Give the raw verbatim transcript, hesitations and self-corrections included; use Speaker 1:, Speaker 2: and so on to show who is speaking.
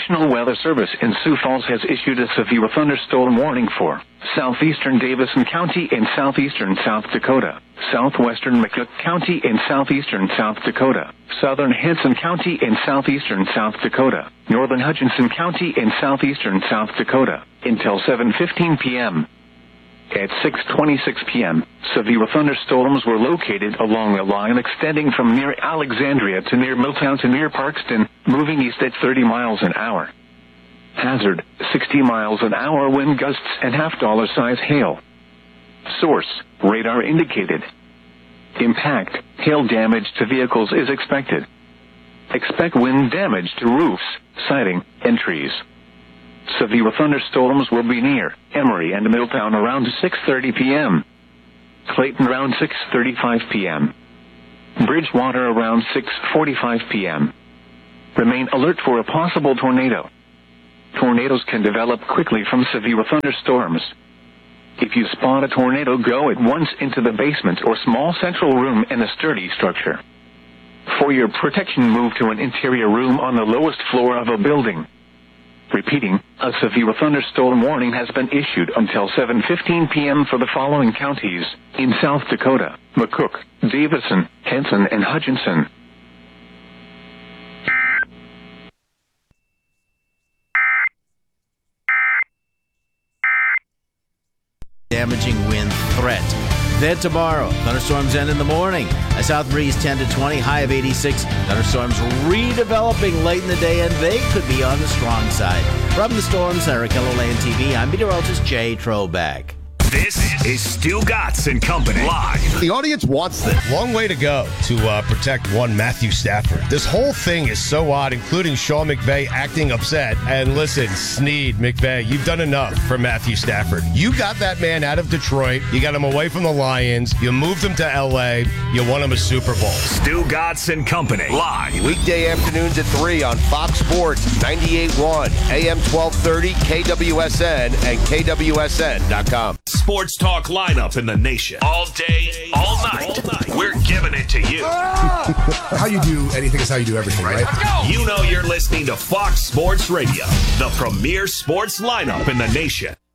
Speaker 1: National Weather Service in Sioux Falls has issued a severe thunderstorm warning for southeastern Davison County in southeastern South Dakota, southwestern McCook County in southeastern South Dakota, southern Henson County in southeastern South Dakota, northern Hutchinson County in southeastern South Dakota, until seven fifteen p.m. At six twenty-six p.m., severe thunderstorms were located along a line extending from near Alexandria to near Milltown to near Parkston, moving east at thirty miles an hour. Hazard, sixty miles an hour wind gusts and half-dollar size hail. Source, radar indicated. Impact, hail damage to vehicles is expected. Expect wind damage to roofs, siding, and trees. Severe thunderstorms will be near Emory and Milltown around six thirty p.m. Clayton around six thirty-five p.m. Bridgewater around six forty-five p.m. Remain alert for a possible tornado. Tornadoes can develop quickly from severe thunderstorms. If you spot a tornado, go at once into the basement or small central room in a sturdy structure. For your protection, move to an interior room on the lowest floor of a building. Repeating, a severe thunderstorm warning has been issued until seven fifteen p.m. for the following counties in South Dakota: McCook, Davison, Henson, and Hutchinson.
Speaker 2: Damaging wind threat. Then tomorrow, thunderstorms end in the morning. A south breeze ten to twenty, high of eighty-six. Thunderstorms redeveloping late in the day, and they could be on the strong side. From the Storm Center, Kellerland T V, I'm meteorologist Jay Troback.
Speaker 3: This is Stu Gatz and Company live.
Speaker 4: The audience wants this. Long way to go to uh, protect one Matthew Stafford. This whole thing is so odd, including Sean McVay acting upset. And listen, Snead, McVay, you've done enough for Matthew Stafford. You got that man out of Detroit. You got him away from the Lions. You moved him to L A. You won him a Super Bowl.
Speaker 3: Stu Gatz and Company live.
Speaker 4: Weekday afternoons at three on Fox Sports, ninety-eight point one, A M twelve thirty, K W S N, and K W S N dot com.
Speaker 3: Sports talk lineup in the nation. All day, all night. All night. We're giving it to you.
Speaker 5: How you do anything is how you do everything, right?
Speaker 3: Let's go. You know you're listening to Fox Sports Radio, the premier sports lineup in the nation.